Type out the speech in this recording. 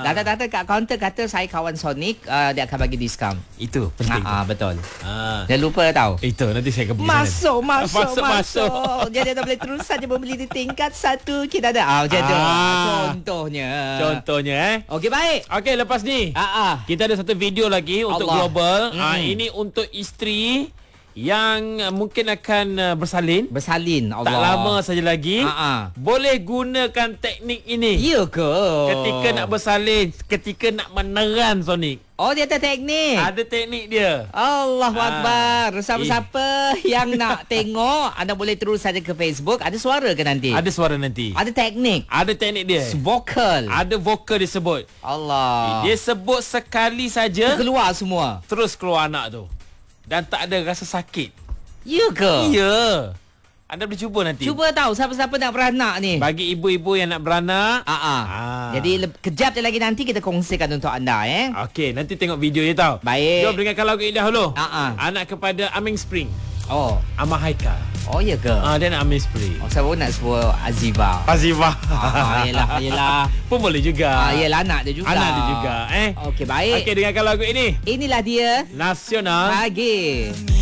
Datang-datang kat kaunter kata saya kawan Sonic, dia akan bagi diskaun. Itu penting. Betul. Ah. Jangan lupa tahu. Itu nanti saya akan pergi Masuk. Jadi anda boleh terus saja membeli di tingkat 1. Kita ada macam tu. Contohnya. Okey, baik. Okey, lepas ni kita ada satu video lagi untuk global. Ini untuk isteri yang mungkin akan bersalin. Allah. Tak lama saja lagi. Boleh gunakan teknik ini. Ya ke? Ketika nak bersalin, ketika nak meneran, Sonic. Oh, dia ada teknik. Ada teknik dia. Allahuakbar. Siapa-siapa yang nak tengok, anda boleh terus saja ke Facebook. Ada suara ke nanti? Ada suara nanti. Ada teknik. Ada teknik dia. Vokal. Ada vokal disebut. Allah. Dia sebut sekali saja. Keluar semua. Terus keluar anak tu. Dan tak ada rasa sakit. Ya ke? Ya. Anda boleh cuba nanti. Cuba tahu siapa-siapa nak beranak ni. Bagi ibu-ibu yang nak beranak. Jadi kejap je lagi nanti kita kongsikan untuk anda Okey, nanti tengok video dia tau. Baik. Jom dengarkan lagu ini dahulu. Anak kepada Aming Spring. Amah Haikal. Ya ke? Dia nak Aming Spring. Saya pun nak sebut Aziva. Yelah. Pun boleh juga. Yelah, anak dia juga. Okey, baik. Okey, dengarkan lagu ini. Inilah dia Nasional Pagi.